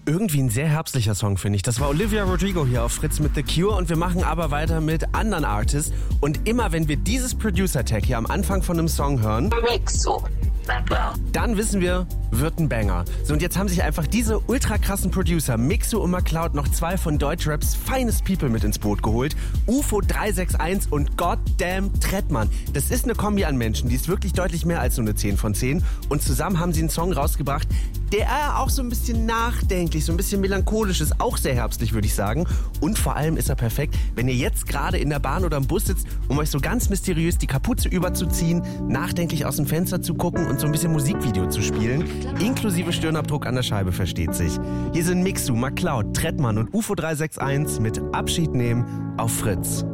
Irgendwie ein sehr herbstlicher Song, finde ich. Das war Olivia Rodrigo hier auf Fritz mit The Cure und wir machen aber weiter mit anderen Artists. Und immer wenn wir dieses Producer-Tag hier am Anfang von einem Song hören, dann wissen wir, wird ein Banger. So, und jetzt haben sich einfach diese ultra krassen Producer, Mixo und McCloud, noch zwei von Deutschraps Finest People mit ins Boot geholt. UFO 361 und Goddamn Trettmann. Das ist eine Kombi an Menschen, die ist wirklich deutlich mehr als nur eine 10 von 10. Und zusammen haben sie einen Song rausgebracht, der auch so ein bisschen nachdenklich, so ein bisschen melancholisch ist, auch sehr herbstlich, würde ich sagen. Und vor allem ist er perfekt, wenn ihr jetzt gerade in der Bahn oder im Bus sitzt, um euch so ganz mysteriös die Kapuze überzuziehen, nachdenklich aus dem Fenster zu gucken und so ein bisschen Musikvideo zu spielen. Inklusive Stirnabdruck an der Scheibe, versteht sich. Hier sind Mixo, McCloud, Trettmann und UFO 361 mit Abschied nehmen auf Fritz.